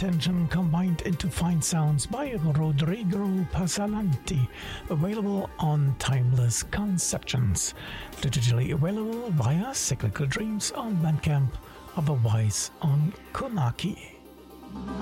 attention combined into fine sounds by Rodrigo Pasalanti, available on Timeless Conceptions, digitally available via Cyclical Dreams on Bandcamp, otherwise on Konaki.